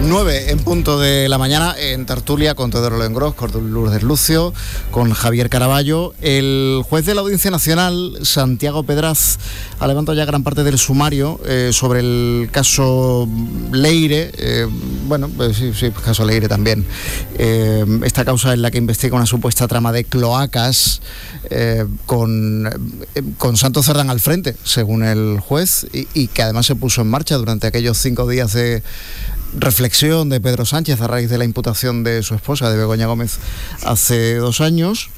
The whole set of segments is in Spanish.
9 en punto de la mañana, en tertulia con Teodoro Lengros, con Lourdes Lucio, con Javier Caraballo. El juez de la Audiencia Nacional, Santiago Pedraz, ha levantado ya gran parte del sumario sobre el caso Leire. Caso Leire también. Esta causa en la que investiga una supuesta trama de cloacas con Santos Cerdán al frente, según el juez, y que además se puso en marcha durante aquellos 5 días de reflexión de Pedro Sánchez a raíz de la imputación de su esposa, de Begoña Gómez, hace 2 años,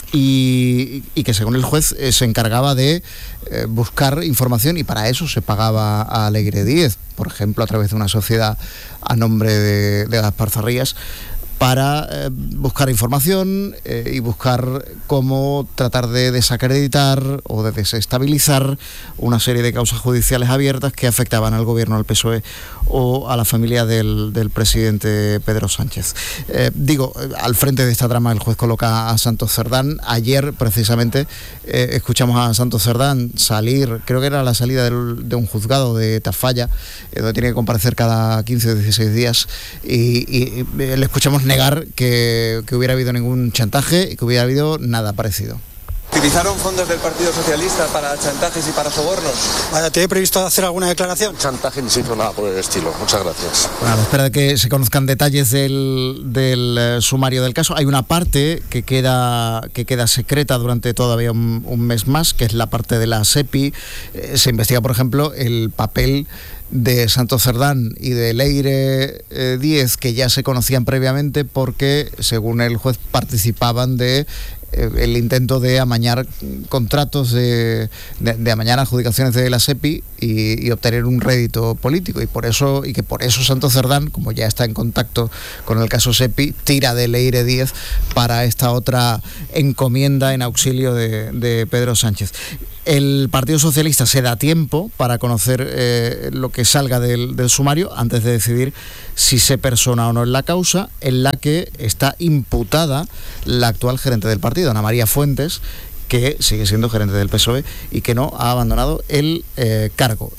y que según el juez se encargaba de buscar información, y para eso se pagaba a Leire Díez, por ejemplo a través de una sociedad a nombre de Gaspar Zarrías, para buscar información y buscar cómo tratar de desacreditar o de desestabilizar una serie de causas judiciales abiertas que afectaban al gobierno, al PSOE o a la familia del presidente Pedro Sánchez. Al frente de esta trama el juez coloca a Santos Cerdán. Ayer precisamente escuchamos a Santos Cerdán salir, creo que era la salida de un juzgado de Tafalla, donde tiene que comparecer cada 15 o 16 días, y le escuchamos negar que hubiera habido ningún chantaje y que hubiera habido nada parecido. ¿Utilizaron fondos del Partido Socialista para chantajes y para sobornos? ¿Te he previsto hacer alguna declaración? Chantaje ni se hizo nada por el estilo. Muchas gracias. Bueno, a la espera de que se conozcan detalles del sumario del caso, hay una parte que queda secreta durante todavía un mes más, que es la parte de la SEPI. Se investiga, por ejemplo, el papel de Santos Cerdán y de Leire Díez, que ya se conocían previamente porque, según el juez, participaban de el intento de amañar contratos, de amañar adjudicaciones de la SEPI y obtener un rédito político, y por eso Santos Cerdán, como ya está en contacto con el caso SEPI, tira de Leire Díez para esta otra encomienda en auxilio de Pedro Sánchez. El Partido Socialista se da tiempo para conocer lo que salga del sumario antes de decidir si se persona o no en la causa, en la que está imputada la actual gerente del partido, Ana María Fuentes, que sigue siendo gerente del PSOE y que no ha abandonado el cargo.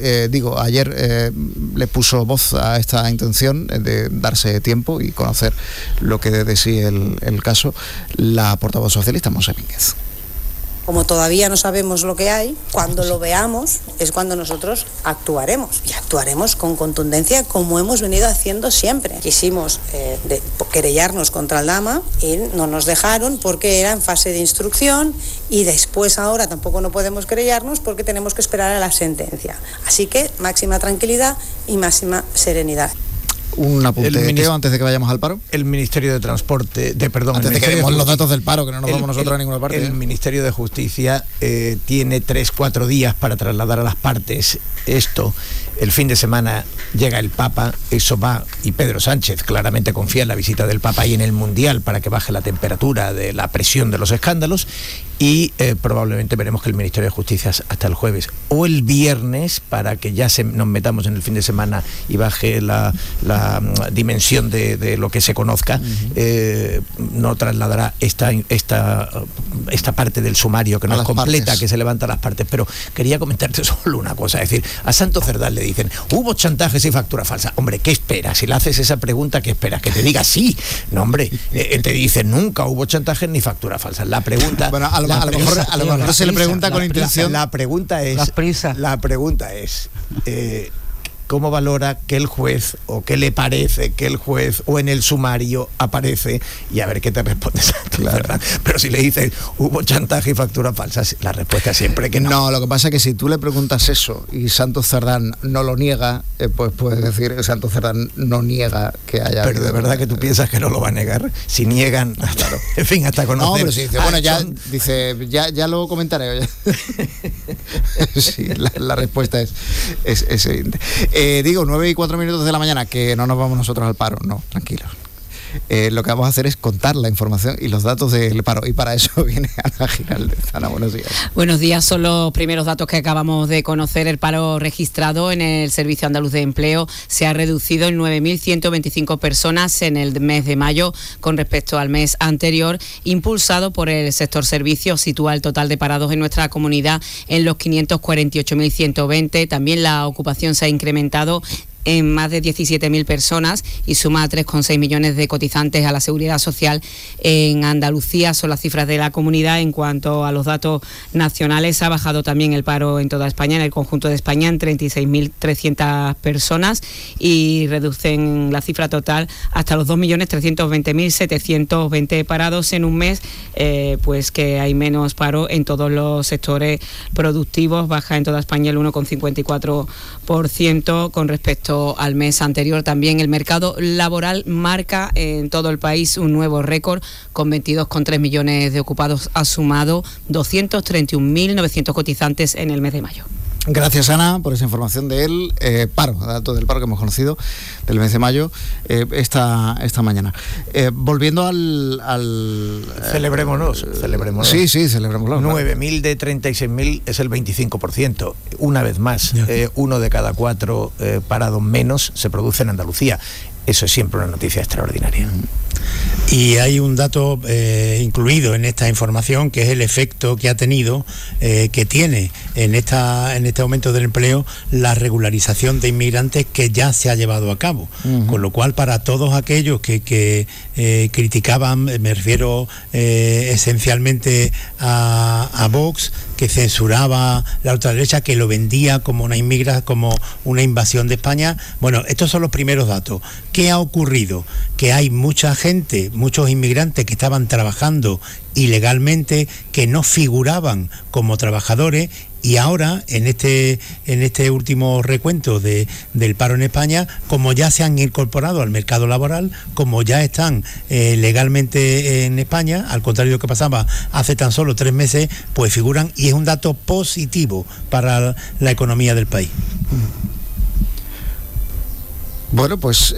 Ayer le puso voz a esta intención de darse tiempo y conocer lo que de sí el caso la portavoz socialista, Monse Mínguez. Como todavía no sabemos lo que hay, cuando lo veamos es cuando nosotros actuaremos, y actuaremos con contundencia como hemos venido haciendo siempre. Quisimos querellarnos contra Aldama y no nos dejaron porque era en fase de instrucción, y después ahora tampoco no podemos querellarnos porque tenemos que esperar a la sentencia. Así que máxima tranquilidad y máxima serenidad. Un apunte antes de que vayamos al paro. El Ministerio de Transporte, antes de que demos los datos del paro, que no nos vamos nosotros a ninguna parte. El Ministerio de Justicia tiene 3-4 días para trasladar a las partes esto. El fin de semana llega el Papa, eso va, y Pedro Sánchez claramente confía en la visita del Papa y en el Mundial para que baje la temperatura de la presión de los escándalos, y probablemente veremos que el Ministerio de Justicia hasta el jueves o el viernes, para que ya nos metamos en el fin de semana y baje la dimensión de lo que se conozca, no trasladará esta parte del sumario que no es completa, partes, que se levanta a las partes. Pero quería comentarte solo una cosa, es decir, a Santos Cerdán le dicen, hubo chantajes y factura falsa. Hombre, ¿qué esperas? Si le haces esa pregunta, ¿qué esperas? Que te diga sí. No, hombre, él te dice, nunca hubo chantajes ni factura falsa. La pregunta... Bueno, a lo mejor se le pregunta con intención. La pregunta es... ¿Cómo valora que el juez, o qué le parece que el juez o en el sumario aparece? Y a ver qué te respondes a ti, ¿verdad? Pero si le dices, hubo chantaje y factura falsa, la respuesta es siempre que no. No, lo que pasa es que si tú le preguntas eso y Santos Cerdán no lo niega, pues puedes decir que Santos Cerdán no niega que haya... Pero de verdad que tú piensas que no lo va a negar. Si niegan, claro. En fin, hasta conocer... No, pero si dice, ya lo comentaré. Sí, la respuesta es evidente. 9:04 de la mañana, que no nos vamos nosotros al paro, no, tranquilos. Lo que vamos a hacer es contar la información y los datos del paro, y para eso viene Ana Giraldez. Ana, buenos días. Buenos días, son los primeros datos que acabamos de conocer. El paro registrado en el Servicio Andaluz de Empleo se ha reducido en 9.125 personas en el mes de mayo con respecto al mes anterior, impulsado por el sector servicios. Sitúa el total de parados en nuestra comunidad en los 548.120. También la ocupación se ha incrementado en más de 17.000 personas y suma 3,6 millones de cotizantes a la Seguridad Social en Andalucía. Son las cifras de la comunidad. En cuanto a los datos nacionales, ha bajado también el paro en toda España, en el conjunto de España, en 36.300 personas, y reducen la cifra total hasta los 2.320.720 parados en un mes, pues que hay menos paro en todos los sectores productivos. Baja en toda España el 1,54% con respecto al mes anterior. También el mercado laboral marca en todo el país un nuevo récord, con 22,3 millones de ocupados. Ha sumado 231.900 cotizantes en el mes de mayo. Gracias, Ana, por esa información del paro, dato del paro que hemos conocido del mes de mayo esta mañana. Volviendo al Celebrémonos. Sí, celebrémoslo. 9.000 de 36.000 es el 25%. Una vez más, uno de cada 4 parados menos se produce en Andalucía. Eso es siempre una noticia extraordinaria. Y hay un dato incluido en esta información, que es el efecto que ha tenido, que tiene en este aumento del empleo, la regularización de inmigrantes que ya se ha llevado a cabo. Con lo cual, para todos aquellos que criticaban, me refiero esencialmente a Vox, que censuraba la ultraderecha, que lo vendía como una invasión de España. Bueno, estos son los primeros datos. ¿Qué ha ocurrido? Que hay mucha gente, muchos inmigrantes que estaban trabajando ilegalmente, que no figuraban como trabajadores, y ahora en este último recuento del paro en España, como ya se han incorporado al mercado laboral, como ya están legalmente en España, al contrario de lo que pasaba hace tan solo 3 meses, pues figuran, y es un dato positivo para la economía del país. Bueno, pues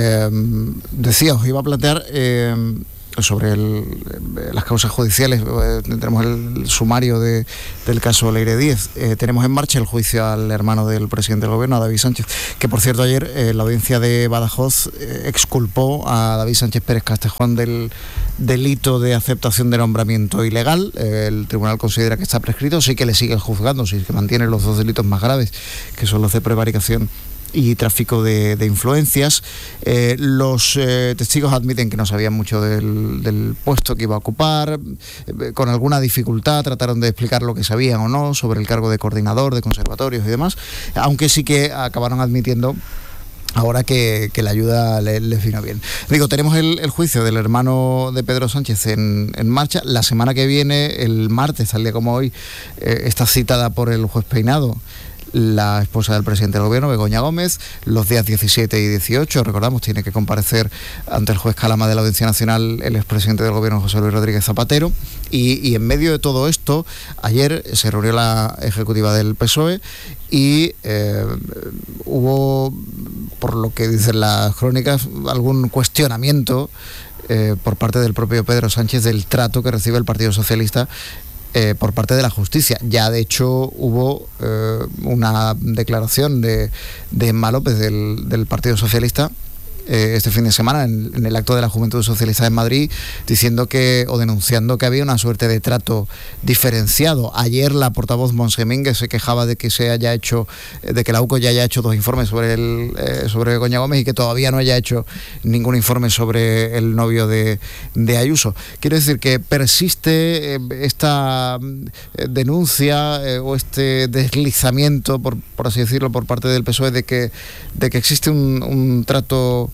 decía, os iba a plantear sobre las causas judiciales. Tenemos el sumario del caso Leire Díez. Tenemos en marcha el juicio al hermano del presidente del gobierno, a David Sánchez, que por cierto ayer la audiencia de Badajoz exculpó a David Sánchez Pérez Castejón del delito de aceptación de nombramiento ilegal. El tribunal considera que está prescrito, sí que le sigue juzgando, sí que mantiene los 2 delitos más graves, que son los de prevaricación y tráfico de influencias. Los testigos admiten que no sabían mucho del puesto que iba a ocupar. Con alguna dificultad trataron de explicar lo que sabían o no sobre el cargo de coordinador de conservatorios y demás, aunque sí que acabaron admitiendo ahora que la ayuda les vino bien. Digo, tenemos el juicio del hermano de Pedro Sánchez en marcha. La semana que viene, el martes, tal día como hoy, está citada por el juez Peinado la esposa del presidente del gobierno, Begoña Gómez. Los días 17 y 18, recordamos, tiene que comparecer ante el juez Calama de la Audiencia Nacional el expresidente del gobierno, José Luis Rodríguez Zapatero. Y en medio de todo esto, ayer se reunió la ejecutiva del PSOE y hubo, por lo que dicen las crónicas, algún cuestionamiento por parte del propio Pedro Sánchez del trato que recibe el Partido Socialista por parte de la justicia. Ya de hecho hubo una declaración de Emma López del Partido Socialista este fin de semana en el acto de la Juventud Socialista en Madrid, diciendo que, o denunciando que había una suerte de trato diferenciado. Ayer la portavoz Montse Mínguez se quejaba de que de que la UCO ya haya hecho 2 informes sobre Begoña Gómez y que todavía no haya hecho ningún informe sobre el novio de Ayuso. Quiero decir que persiste esta denuncia o este deslizamiento, por así decirlo, por parte del PSOE de que existe un trato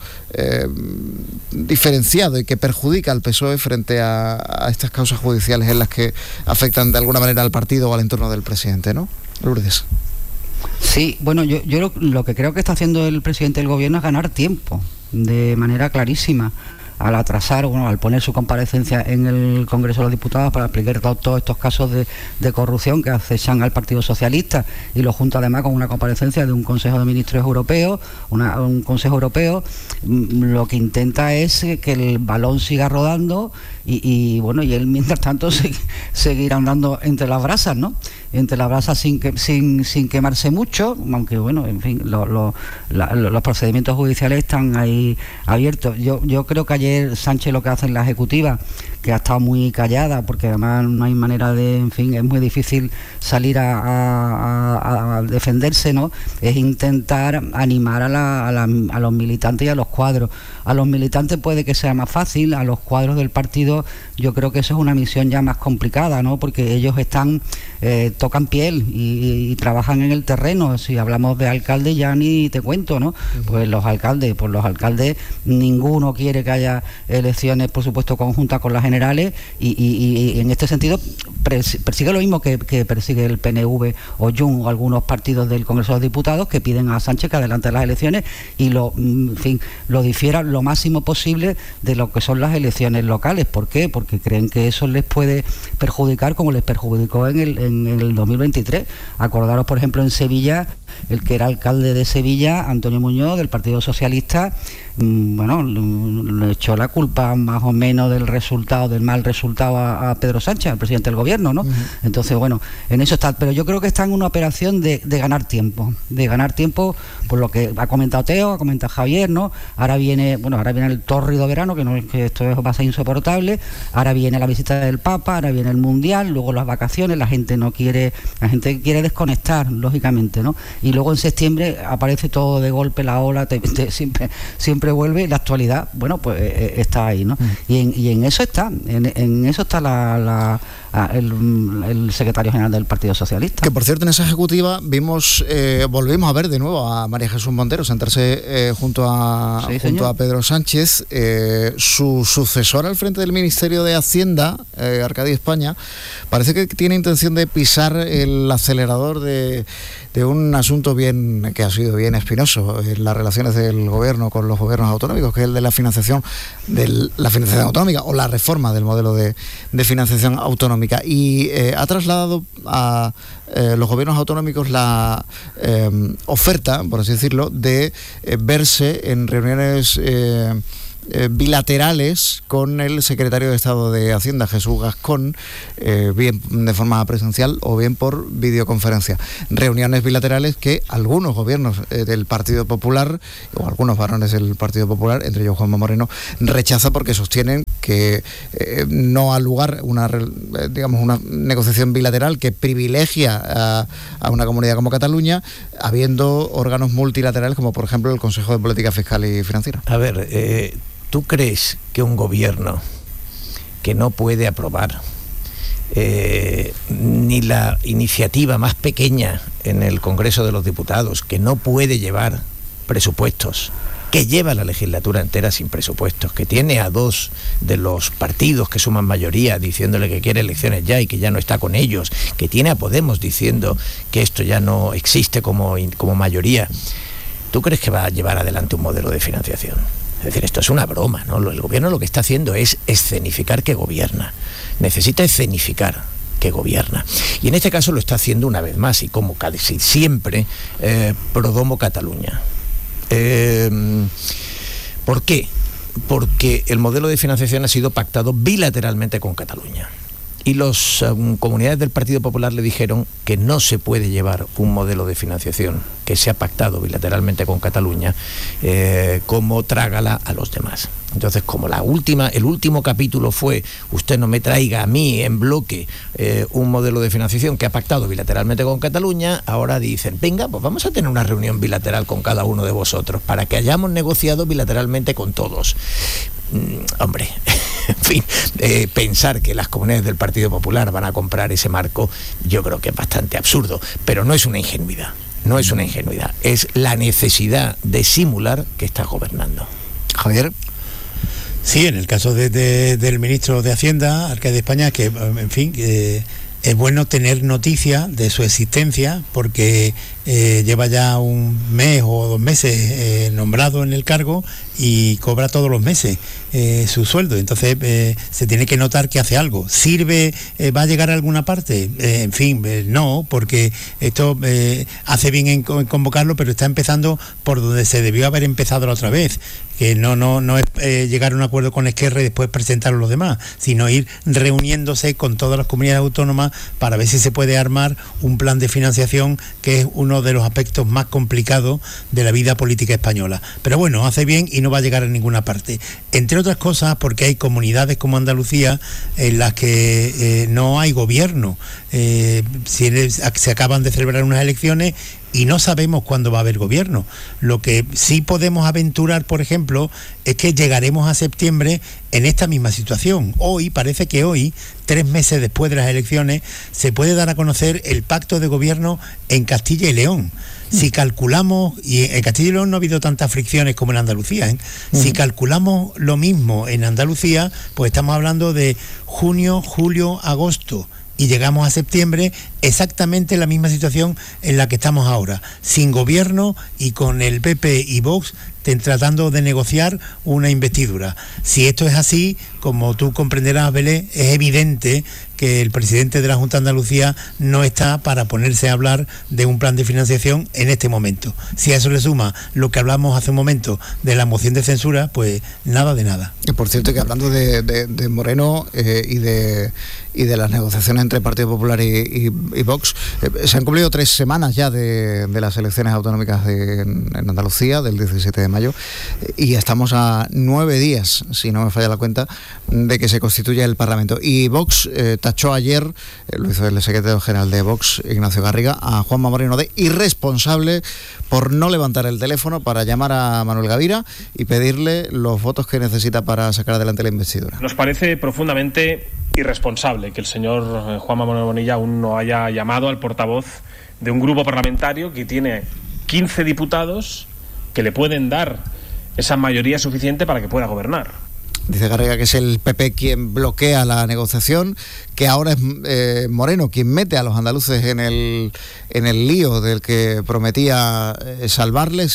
diferenciado y que perjudica al PSOE frente a estas causas judiciales en las que afectan de alguna manera al partido o al entorno del presidente, ¿no? Lourdes. Sí, bueno, yo lo que creo que está haciendo el presidente del gobierno es ganar tiempo, de manera clarísima, al atrasar, al poner su comparecencia en el Congreso de los Diputados para explicar todos estos casos de corrupción que acechan al Partido Socialista, y lo junta además con una comparecencia de un Consejo de Ministros Europeo, un Consejo Europeo. Lo que intenta es que el balón siga rodando y él mientras tanto seguir andando entre las brasas, ¿no? Entre las brasas sin quemarse mucho, aunque en fin, los procedimientos judiciales están ahí abiertos. Yo creo que ayer ayer Sánchez lo que hace en la ejecutiva, que ha estado muy callada, porque además no hay manera de, en fin, es muy difícil salir a defenderse, ¿no? Es intentar animar a los militantes y a los cuadros. A los militantes puede que sea más fácil, a los cuadros del partido yo creo que eso es una misión ya más complicada, ¿no? Porque ellos tocan piel y trabajan en el terreno. Si hablamos de alcaldes ya ni te cuento, ¿no? Pues los alcaldes ninguno quiere que haya elecciones, por supuesto, conjuntas con las generales, y en este sentido persigue lo mismo que persigue el PNV o Junts o algunos partidos del Congreso de los Diputados, que piden a Sánchez que adelante las elecciones y lo difiera lo máximo posible de lo que son las elecciones locales. ¿Por qué? Porque creen que eso les puede perjudicar, como les perjudicó en el 2023. Acordaros, por ejemplo, en Sevilla, el que era alcalde de Sevilla, Antonio Muñoz, del Partido Socialista, le echó la culpa más o menos del mal resultado a Pedro Sánchez, al presidente del gobierno, ¿no? Entonces, en eso está. Pero yo creo que está en una operación de ganar tiempo, por lo que ha comentado Teo, ha comentado Javier, ¿no? Ahora viene el tórrido verano, que esto va a ser insoportable. Ahora viene la visita del Papa, ahora viene el Mundial, luego las vacaciones. La gente quiere desconectar, lógicamente, ¿no? Y luego en septiembre aparece todo de golpe, la ola, siempre vuelve, y la actualidad, está ahí, ¿no? Y en eso está, en eso está el secretario general del Partido Socialista. Que por cierto, en esa ejecutiva volvimos a ver de nuevo a María Jesús Montero sentarse junto a Pedro Sánchez. Su sucesor al frente del Ministerio de Hacienda, Arcadio España, parece que tiene intención de pisar el acelerador de un asunto que ha sido bien espinoso en las relaciones del gobierno con los gobiernos autonómicos, que es el de la financiación autonómica, o la reforma del modelo de financiación autonómica, y ha trasladado a los gobiernos autonómicos la oferta, por así decirlo, de verse en reuniones bilaterales con el secretario de Estado de Hacienda, Jesús Gascón, bien de forma presencial o bien por videoconferencia. Reuniones bilaterales que algunos gobiernos del Partido Popular, o algunos varones del Partido Popular, entre ellos Juanma Moreno, rechaza, porque sostienen que no ha lugar una negociación bilateral que privilegia a una comunidad como Cataluña, habiendo órganos multilaterales como por ejemplo el Consejo de Política Fiscal y Financiera. A ver, ¿tú crees que un gobierno que no puede aprobar ni la iniciativa más pequeña en el Congreso de los Diputados, que no puede llevar presupuestos, que lleva la legislatura entera sin presupuestos, que tiene a dos de los partidos que suman mayoría diciéndole que quiere elecciones ya y que ya no está con ellos, que tiene a Podemos diciendo que esto ya no existe como mayoría? ¿Tú crees que va a llevar adelante un modelo de financiación? Es decir, esto es una broma, ¿no? El gobierno lo que está haciendo es escenificar que gobierna. Necesita escenificar que gobierna. Y en este caso lo está haciendo una vez más, y como casi siempre, pro domo Cataluña. ¿Por qué? Porque el modelo de financiación ha sido pactado bilateralmente con Cataluña. Y las comunidades del Partido Popular le dijeron que no se puede llevar un modelo de financiación que se ha pactado bilateralmente con Cataluña como trágala a los demás. Entonces, como el último capítulo fue: usted no me traiga a mí en bloque un modelo de financiación que ha pactado bilateralmente con Cataluña, ahora dicen: venga, pues vamos a tener una reunión bilateral con cada uno de vosotros para que hayamos negociado bilateralmente con todos. Hombre, en fin, pensar que las comunidades del Partido Popular van a comprar ese marco, yo creo que es bastante absurdo, pero no es una ingenuidad, es la necesidad de simular que está gobernando. Javier. Sí, en el caso del ministro de Hacienda, Arcadio España, que, en fin, es bueno tener noticia de su existencia, porque lleva ya un mes o 2 meses nombrado en el cargo y cobra todos los meses su sueldo. Entonces se tiene que notar que hace algo. ¿Sirve? ¿Va a llegar a alguna parte? En fin, no, porque esto hace bien en convocarlo, pero está empezando por donde se debió haber empezado la otra vez, que no es llegar a un acuerdo con Esquerra y después presentarlo a los demás, sino ir reuniéndose con todas las comunidades autónomas para ver si se puede armar un plan de financiación, que es uno de los aspectos más complicados de la vida política española. Pero bueno, hace bien y no va a llegar a ninguna parte. Entre otras cosas porque hay comunidades como Andalucía en las que no hay gobierno. Se acaban de celebrar unas elecciones y no sabemos cuándo va a haber gobierno. Lo que sí podemos aventurar, por ejemplo, es que llegaremos a septiembre en esta misma situación. Parece que hoy, 3 meses después de las elecciones, se puede dar a conocer el pacto de gobierno en Castilla y León. Si calculamos, y en Castilla y León no ha habido tantas fricciones como en Andalucía, si calculamos lo mismo en Andalucía, pues estamos hablando de junio, julio, agosto, y llegamos a septiembre, exactamente la misma situación en la que estamos ahora, sin gobierno y con el PP y Vox tratando de negociar una investidura. Si esto es así, como tú comprenderás, Belén, es evidente que el presidente de la Junta de Andalucía no está para ponerse a hablar de un plan de financiación en este momento. Si a eso le suma lo que hablamos hace un momento de la moción de censura, pues nada de nada. Y por cierto, que hablando de Moreno y de las negociaciones entre el Partido Popular y Vox, se han cumplido 3 semanas ya de las elecciones autonómicas en Andalucía, del 17 de mayo, y estamos a 9 días, si no me falla la cuenta, de que se constituya el Parlamento. Y Vox tachó ayer, lo hizo el secretario general de Vox, Ignacio Garriga, a Juanma Moreno de irresponsable por no levantar el teléfono para llamar a Manuel Gavira y pedirle los votos que necesita para sacar adelante la investidura. Nos parece profundamente irresponsable que el señor Juanma Moreno Bonilla aún no haya llamado al portavoz de un grupo parlamentario que tiene 15 diputados que le pueden dar esa mayoría suficiente para que pueda gobernar. Dice Garriga que es el PP quien bloquea la negociación, que ahora es Moreno quien mete a los andaluces en el lío del que prometía salvarles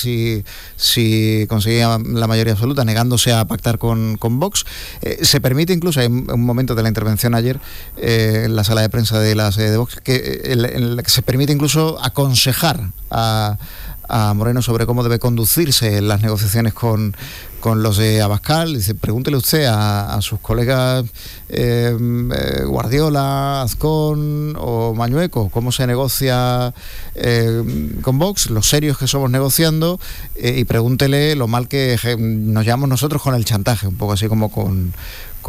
si conseguía la mayoría absoluta, negándose a pactar con Vox. Se permite incluso, hay un momento de la intervención ayer en la sala de prensa de la sede de Vox, en la que se permite incluso aconsejar a Moreno sobre cómo debe conducirse las negociaciones con los de Abascal. Dice, pregúntele usted a sus colegas Guardiola, Azcón o Mañueco cómo se negocia con Vox, los serios que somos negociando, y pregúntele lo mal que nos llevamos nosotros con el chantaje, un poco así como con